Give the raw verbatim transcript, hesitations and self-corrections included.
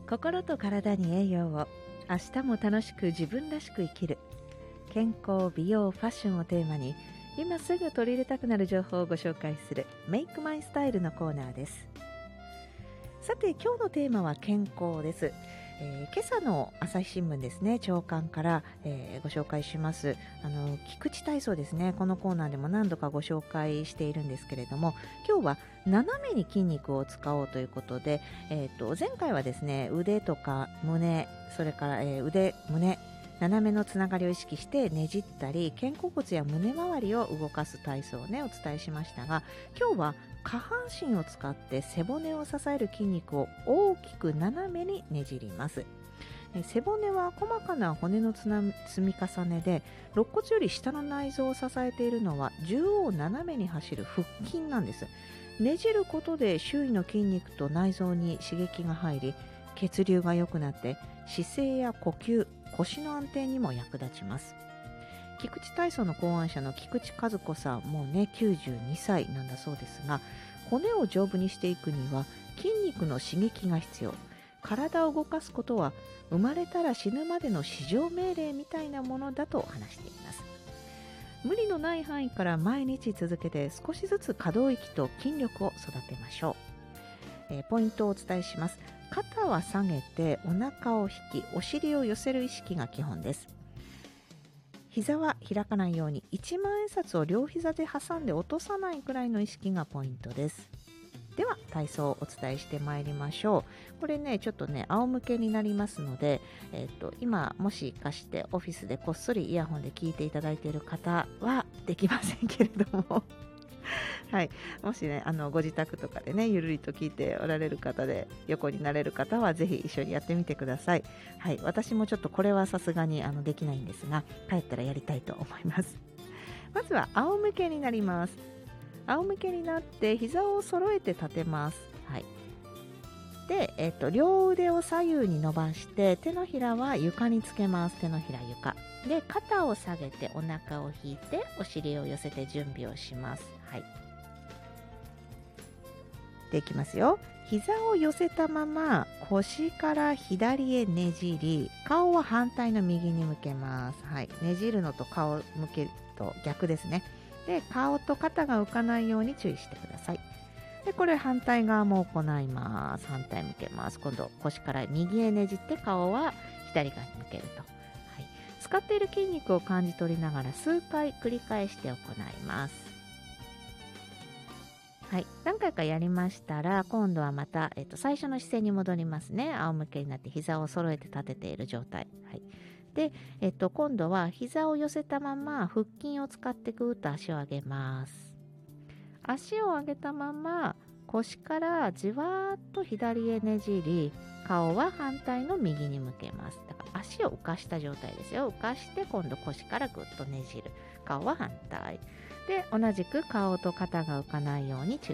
心と体に栄養を、明日も楽しく自分らしく生きる、健康、美容、ファッションをテーマに今すぐ取り入れたくなる情報をご紹介するメイクマイスタイルのコーナーです。さて今日のテーマは健康です。えー、今朝の朝日新聞ですね、朝刊から、えー、ご紹介します。あの菊池体操ですね。このコーナーでも何度かご紹介しているんですけれども、今日は斜めに筋肉を使おうということで、えー、と前回はですね、腕とか胸、それから、えー、腕、胸、斜めのつながりを意識してねじったり、肩甲骨や胸周りを動かす体操をねお伝えしましたが、今日は下半身を使って背骨を支える筋肉を大きく斜めにねじります。背骨は細かな骨のつな積み重ねで、肋骨より下の内臓を支えているのは縦横斜めに走る腹筋なんです。ねじることで周囲の筋肉と内臓に刺激が入り、血流が良くなって姿勢や呼吸、腰の安定にも役立ちます。菊池体操の考案者の菊池和子さん、もうねきゅうじゅうにさいなんだそうですが、骨を丈夫にしていくには筋肉の刺激が必要。体を動かすことは生まれたら死ぬまでの至上命令みたいなものだと話しています。無理のない範囲から毎日続けて少しずつ可動域と筋力を育てましょう。えー、ポイントをお伝えします。肩は下げてお腹を引き、お尻を寄せる意識が基本です。膝は開かないようにいちまん円札を両膝で挟んで落とさないくらいの意識がポイントです。では体操をお伝えしてまいりましょう。これねちょっとね仰向けになりますので、えー、と今もしかしてオフィスでこっそりイヤホンで聞いていただいている方はできませんけれどもはい、もしねあのご自宅とかでねゆるりと聞いておられる方で横になれる方はぜひ一緒にやってみてください。はい、私もちょっとこれはさすがにあのできないんですが、帰ったらやりたいと思います。まずは仰向けになります。仰向けになって膝を揃えて立てます。はい、で、えっと、両腕を左右に伸ばして手のひらは床につけます。手のひら床で肩を下げてお腹を引いてお尻を寄せて準備をします。はい、できますよ。膝を寄せたまま腰から左へねじり、顔は反対の右に向けます。はい、ねじるのと顔を向けると逆ですね。で、顔と肩が浮かないように注意してください。で、これ反対側も行います。反対向けます。今度腰から右へねじって顔は左側に向けると。はい、使っている筋肉を感じ取りながら数回繰り返して行います。はい、何回かやりましたら今度はまた、えっと、最初の姿勢に戻りますね。仰向けになって膝を揃えて立てている状態。はい、で、えっと、今度は膝を寄せたまま腹筋を使ってぐーっと足を上げます。足を上げたまま腰からじわーっと左へねじり、顔は反対の右に向けます。だから足を浮かした状態ですよ。浮かして今度腰からぐっとねじる。顔は反対で、同じく顔と肩が浮かないように注